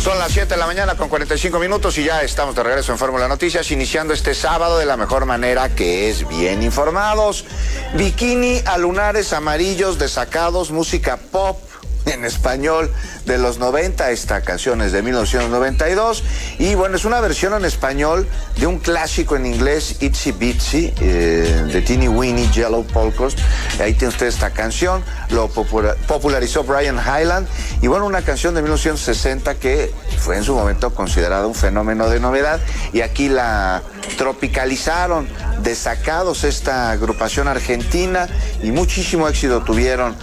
Son las 7 de la mañana con 45 minutos y ya estamos de regreso en Fórmula Noticias, iniciando este sábado de la mejor manera, que es bien informados. Bikini a lunares amarillos desacados, música pop en español de los 90, esta canción es de 1992 y bueno, es una versión en español de un clásico en inglés, Itsy Bitsy, de Teeny Weeny Yellow Polkas. Ahí tiene usted esta canción, lo popularizó Brian Hyland y bueno, una canción de 1960 que fue en su momento considerada un fenómeno de novedad y aquí la tropicalizaron, desacados, esta agrupación argentina, y muchísimo éxito tuvieron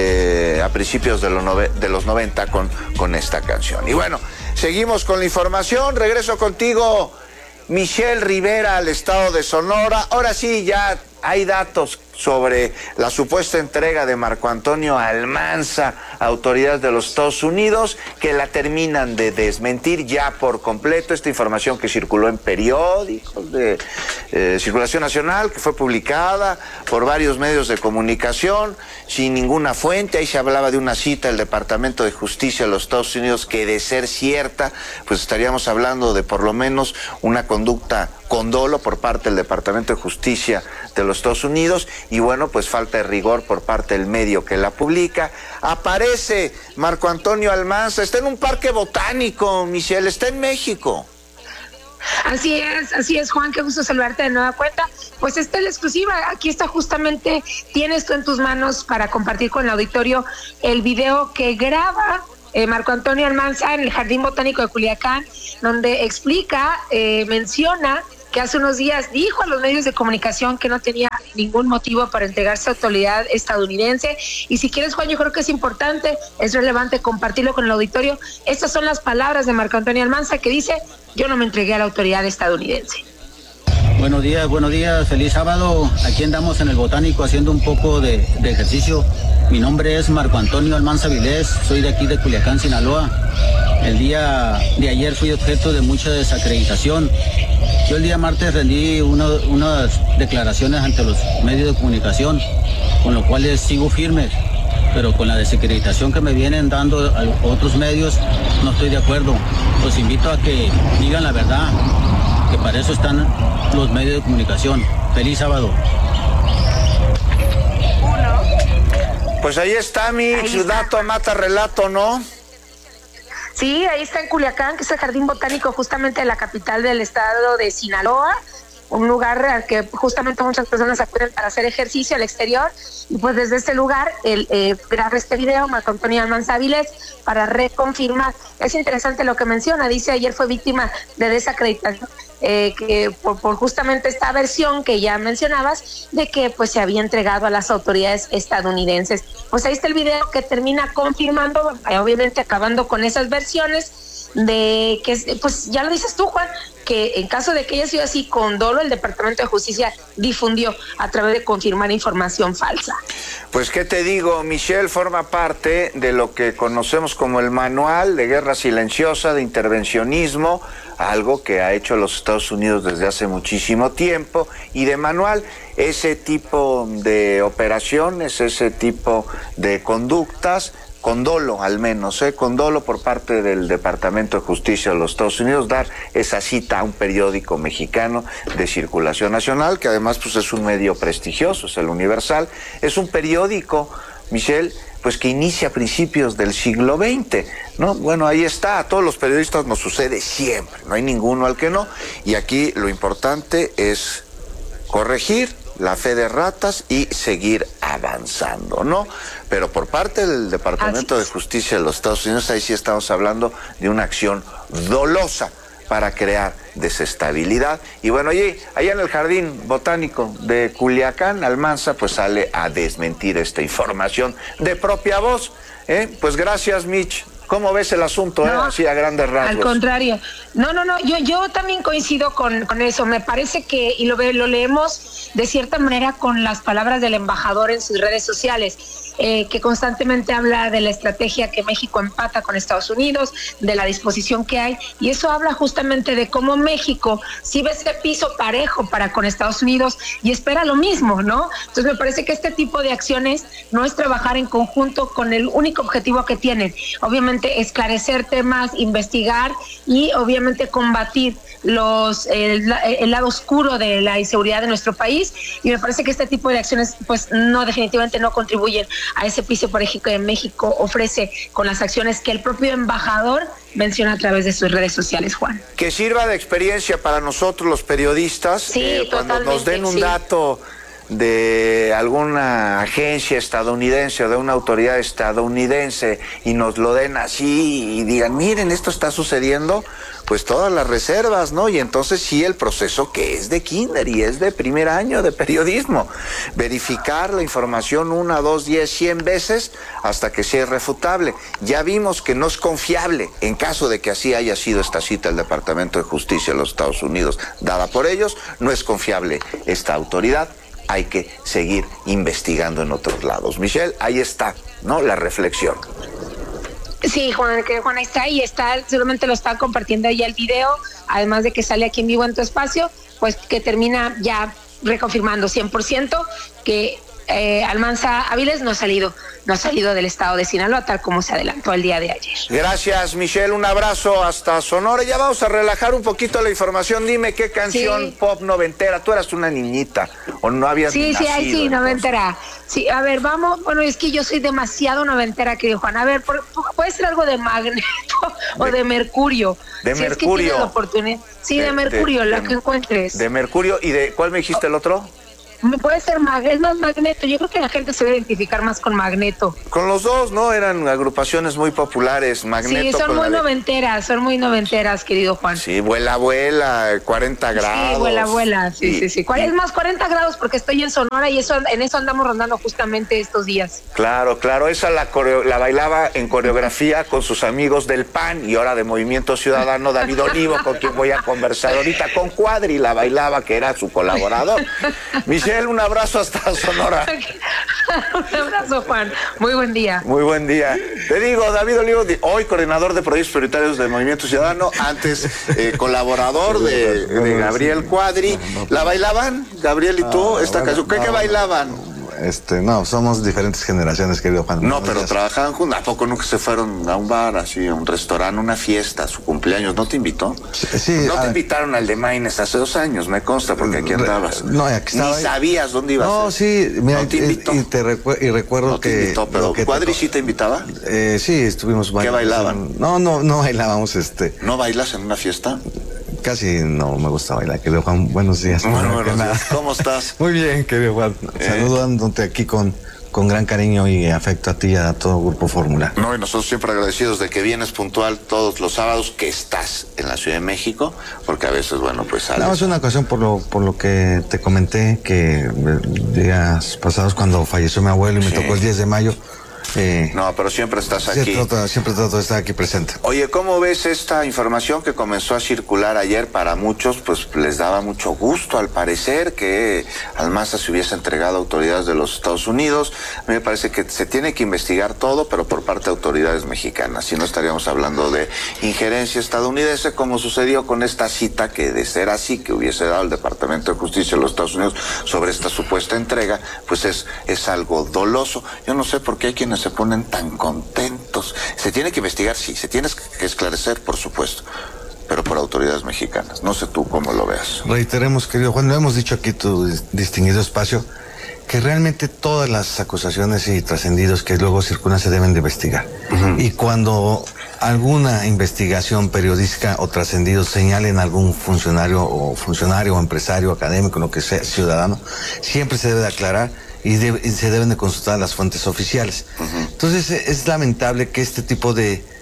a principios de los 90 con esta canción. Y bueno, seguimos con la información. Regreso contigo, Michelle Rivera, al estado de Sonora. Ahora sí, ya hay datos sobre la supuesta entrega de Marco Antonio Almanza a autoridades de los Estados Unidos, que la terminan de desmentir ya por completo. Esta información que circuló en periódicos de circulación nacional, que fue publicada por varios medios de comunicación sin ninguna fuente. Ahí se hablaba de una cita del Departamento de Justicia de los Estados Unidos que, de ser cierta, pues estaríamos hablando de por lo menos una conducta con dolo por parte del Departamento de Justicia de los Estados Unidos, y bueno, pues falta de rigor por parte del medio que la publica. Aparece Marco Antonio Almanza, está en un parque botánico, Michelle, está en México. Así es, Juan, qué gusto saludarte de nueva cuenta. Pues esta es la exclusiva, aquí está justamente, tienes tú en tus manos para compartir con el auditorio el video que graba Marco Antonio Almanza en el Jardín Botánico de Culiacán, donde explica, menciona que hace unos días dijo a los medios de comunicación que no tenía ningún motivo para entregarse a autoridad estadounidense. Y si quieres, Juan, yo creo que es importante, es relevante compartirlo con el auditorio. Estas son las palabras de Marco Antonio Almanza, que dice: yo no me entregué a la autoridad estadounidense. Buenos días, feliz sábado. Aquí andamos en el Botánico haciendo un poco de ejercicio. Mi nombre es Marco Antonio Almanza Vilés, soy de aquí de Culiacán, Sinaloa. El día de ayer fui objeto de mucha desacreditación. Yo el día martes rendí unas declaraciones ante los medios de comunicación, con los cuales sigo firme, pero con la desacreditación que me vienen dando a otros medios no estoy de acuerdo. Los invito a que digan la verdad, que para eso están los medios de comunicación. Feliz sábado. Pues ahí está mi dato mata relato, ¿no? Sí, ahí está en Culiacán, que es el Jardín Botánico justamente de la capital del estado de Sinaloa, un lugar al que justamente muchas personas acuden para hacer ejercicio al exterior, y pues desde este lugar graba este video Marco Antonio Almanza Vilés para reconfirmar. Es interesante lo que menciona, dice: ayer fue víctima de desacreditación, que por justamente esta versión que ya mencionabas, de que pues se había entregado a las autoridades estadounidenses. Pues ahí está el video que termina confirmando, obviamente acabando con esas versiones de que, pues ya lo dices tú, Juan, que en caso de que haya sido así, con dolo, el Departamento de Justicia difundió a través de confirmar información falsa. Pues qué te digo, Michelle, forma parte de lo que conocemos como el Manual de Guerra Silenciosa de Intervencionismo, algo que ha hecho los Estados Unidos desde hace muchísimo tiempo, y de manual, ese tipo de operaciones, ese tipo de conductas, con dolo al menos, con dolo por parte del Departamento de Justicia de los Estados Unidos, dar esa cita a un periódico mexicano de circulación nacional, que además pues es un medio prestigioso, es el Universal, es un periódico, Michelle, pues que inicia a principios del siglo XX, ¿no? Bueno, ahí está, a todos los periodistas nos sucede siempre, no hay ninguno al que no, y aquí lo importante es corregir la fe de ratas y seguir avanzando, ¿no? Pero por parte del Departamento de Justicia de los Estados Unidos, ahí sí estamos hablando de una acción dolosa para crear desestabilidad. Y bueno, allá en el Jardín Botánico de Culiacán, Almanza pues sale a desmentir esta información de propia voz, Pues gracias, Mitch. ¿Cómo ves el asunto, así a grandes rasgos? Al contrario. No, yo también coincido con eso. Me parece que, y lo leemos de cierta manera con las palabras del embajador en sus redes sociales. que constantemente habla de la estrategia que México empata con Estados Unidos, de la disposición que hay, y eso habla justamente de cómo México sí ve ese piso parejo para con Estados Unidos y espera lo mismo, ¿no? Entonces me parece que este tipo de acciones no es trabajar en conjunto con el único objetivo que tienen, obviamente esclarecer temas, investigar y obviamente combatir el lado oscuro de la inseguridad de nuestro país, y me parece que este tipo de acciones pues no, definitivamente no contribuyen a ese piso parejo que México ofrece con las acciones que el propio embajador menciona a través de sus redes sociales, Juan. Que sirva de experiencia para nosotros los periodistas, sí, cuando nos den un dato de alguna agencia estadounidense o de una autoridad estadounidense y nos lo den así y digan, miren, esto está sucediendo, pues todas las reservas, ¿no? Y entonces sí, el proceso que es de kinder y es de primer año de periodismo, verificar la información 1, 2, 10, 100 veces hasta que sea irrefutable. Ya vimos que no es confiable, en caso de que así haya sido esta cita del Departamento de Justicia de los Estados Unidos dada por ellos, no es confiable esta autoridad. Hay que seguir investigando en otros lados. Michelle, ahí está, ¿no? La reflexión. Sí, Juan, ahí está, y seguramente lo está compartiendo ya el video, además de que sale aquí en vivo en tu espacio, pues que termina ya reconfirmando 100% que Almanza Avilés no ha salido del estado de Sinaloa, tal como se adelantó el día de ayer. Gracias, Michelle, un abrazo hasta Sonora. Ya vamos a relajar un poquito la información. Dime qué canción pop noventera. Tú eras una niñita o no habías nacido. Sí, noventera. Sí, a ver, vamos. Bueno, es que yo soy demasiado noventera, querido Juan. A ver, puede ser algo de Magneto o de Mercurio. De si Mercurio. Es que tienes la oportunidad. Sí, de Mercurio, la que encuentres. De Mercurio. ¿Y de cuál me dijiste el otro? Puede ser es más Magneto. Yo creo que la gente se debe identificar más con Magneto. Con los dos, ¿no? Eran agrupaciones muy populares. Magneto. Sí, son muy noventeras, querido Juan. Sí, vuela, 40 grados. Sí, vuela, sí. Es más, 40 grados porque estoy en Sonora y en eso andamos rondando justamente estos días. Claro, esa la bailaba en coreografía con sus amigos del PAN y ahora de Movimiento Ciudadano, David Olivo, con quien voy a conversar ahorita, con Cuadri, la bailaba, que era su colaborador. Michelle, un abrazo hasta Sonora. Un abrazo, Juan. Muy buen día. Muy buen día. Te digo, David Olivo, hoy coordinador de proyectos prioritarios del Movimiento Ciudadano, antes colaborador de Gabriel Cuadri. ¿La bailaban, Gabriel y tú, esta canción? ¿Qué bailaban? No, somos diferentes generaciones, querido Juan. No, pero trabajaban juntos. ¿A poco nunca se fueron a un bar, así, a un restaurante, una fiesta, a su cumpleaños? ¿No te invitó? Sí. No te invitaron al de Maines hace 2 años, me consta, porque aquí andabas. No, aquí estaba. Ni sabías dónde ibas. No, sí, mira, no te invitó. Y recuerdo no te invitó, pero ¿Cuadri sí te invitaba? Sí, estuvimos bailando. ¿Qué bailaban? No bailábamos, ¿No bailas en una fiesta? Casi no me gusta bailar, querido Juan. Buenos días. Buenos días. ¿Cómo estás? Muy bien, querido Juan. Saludándote aquí con gran cariño y afecto a ti y a todo Grupo Fórmula. No, y nosotros siempre agradecidos de que vienes puntual todos los sábados, que estás en la Ciudad de México, porque a veces, bueno, pues sales. No, es una ocasión por lo que te comenté, que días pasados cuando falleció mi abuelo y me tocó el 10 de mayo. No, pero siempre estás aquí. Siempre trato de estar aquí presente. Oye, ¿cómo ves esta información que comenzó a circular ayer? Para muchos, pues les daba mucho gusto, al parecer, que Almanza se hubiese entregado a autoridades de los Estados Unidos. A mí me parece que se tiene que investigar todo, pero por parte de autoridades mexicanas. Si no, estaríamos hablando de injerencia estadounidense, como sucedió con esta cita que, de ser así, que hubiese dado el Departamento de Justicia de los Estados Unidos sobre esta supuesta entrega, pues es algo doloso. Yo no sé por qué hay quienes se ponen tan contentos. Se tiene que investigar, sí, se tiene que esclarecer, por supuesto, pero por autoridades mexicanas. No sé tú cómo lo veas. Reiteremos, querido Juan, lo hemos dicho aquí tu distinguido espacio, que realmente todas las acusaciones y trascendidos que luego circulan se deben de investigar. Y cuando alguna investigación periodística o trascendidos señalen a algún funcionario o empresario, académico, lo que sea, ciudadano, siempre se debe de aclarar y se deben de consultar las fuentes oficiales. Entonces es lamentable que este tipo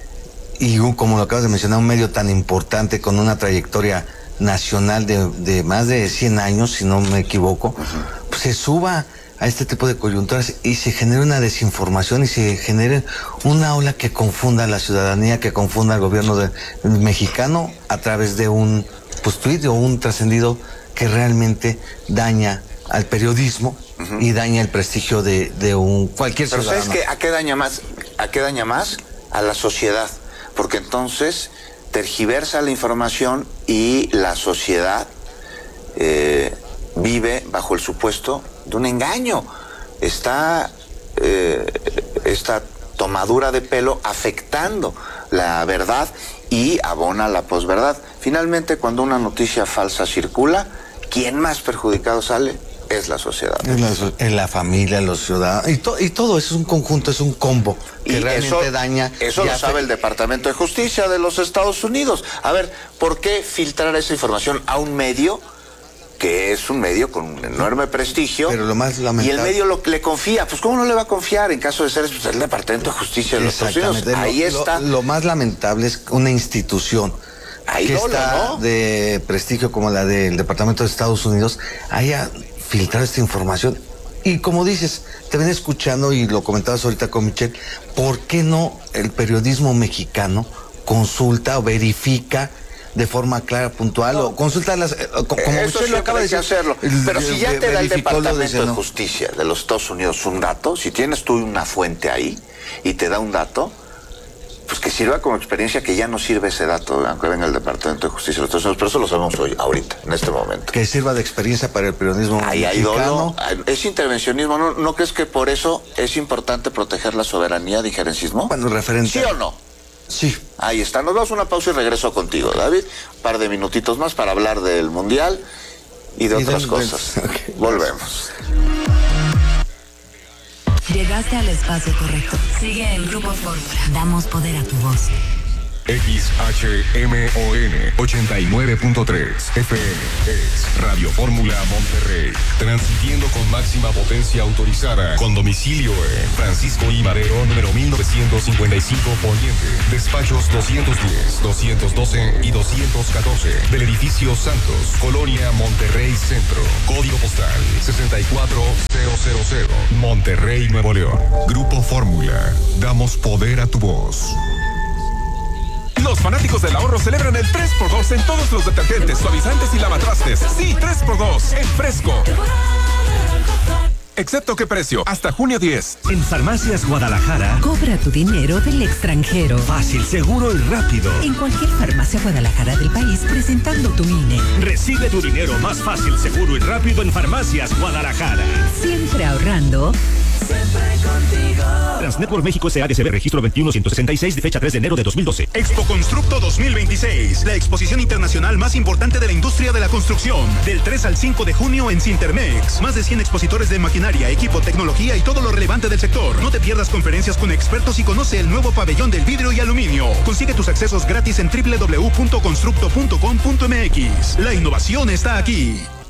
y como lo acabas de mencionar, un medio tan importante con una trayectoria nacional de más de 100 años, si no me equivoco, pues se suba a este tipo de coyunturas y se genere una desinformación y se genere una ola que confunda a la ciudadanía, que confunda al gobierno mexicano a través de un tuit o un trascendido que realmente daña al periodismo y daña el prestigio de cualquier ciudadano. Pero ¿sabes qué? ¿A qué daña más? ¿A qué daña más? A la sociedad. Porque entonces tergiversa la información y la sociedad vive bajo el supuesto de un engaño. Esta tomadura de pelo afectando la verdad y abona la posverdad. Finalmente, cuando una noticia falsa circula, ¿quién más perjudicado sale? Es la sociedad. En la familia, los ciudadanos. Y todo eso es un conjunto, es un combo que realmente daña. Eso lo sabe el Departamento de Justicia de los Estados Unidos. A ver, ¿por qué filtrar esa información a un medio que es un medio con un enorme prestigio? Pero lo más lamentable... Y el medio le confía. Pues ¿cómo no le va a confiar en caso de ser el Departamento de Justicia de los Estados Unidos? Ahí está. Lo más lamentable es una institución que está, ¿no?, de prestigio como la del Departamento de Estados Unidos haya filtrar esta información. Y como dices, te ven escuchando, y lo comentabas ahorita con Michelle, ¿por qué no el periodismo mexicano consulta o verifica de forma clara, puntual, o consulta las... como Michelle lo acaba de decir, hacerlo. Pero si ya te da el Departamento de Justicia de los Estados Unidos un dato, si tienes tú una fuente ahí y te da un dato, pues que sirva como experiencia, que ya no sirve ese dato, aunque venga el Departamento de Justicia de los Estados Unidos, pero eso lo sabemos hoy, ahorita, en este momento. Que sirva de experiencia para el periodismo mexicano. Es intervencionismo, ¿no crees que por eso es importante proteger la soberanía de injerencismo? Bueno, referente... ¿Sí o no? Sí. Ahí está, nos vamos a una pausa y regreso contigo, David. Un par de minutitos más para hablar del Mundial y de otras cosas. Okay. Volvemos. Llegaste al espacio correcto. Sigue en Grupo Fórmula. Damos poder a tu voz. XHMON 89.3 FM es Radio Fórmula Monterrey, transmitiendo con máxima potencia autorizada, con domicilio en Francisco I. Madero, número 1955 Poniente, despachos 210, 212 y 214 del edificio Santos, Colonia Monterrey Centro, código postal 64000, Monterrey, Nuevo León. Grupo Fórmula, damos poder a tu voz. Los fanáticos del ahorro celebran el 3x2 en todos los detergentes, suavizantes y lavatrastes. Sí, 3x2 en Fresco. Excepto qué precio, hasta junio 10. En Farmacias Guadalajara, cobra tu dinero del extranjero. Fácil, seguro y rápido. En cualquier farmacia Guadalajara del país, presentando tu INE. Recibe tu dinero más fácil, seguro y rápido en Farmacias Guadalajara. Siempre ahorrando. Siempre contigo. Transnetwork México SADCB, registro 21166, de fecha 3 de enero de 2012. Expo Constructo 2026, la exposición internacional más importante de la industria de la construcción. Del 3 al 5 de junio en Cintermex. Más de 100 expositores de maquinaria, equipo, tecnología y todo lo relevante del sector. No te pierdas conferencias con expertos y conoce el nuevo pabellón del vidrio y aluminio. Consigue tus accesos gratis en www.constructo.com.mx. La innovación está aquí.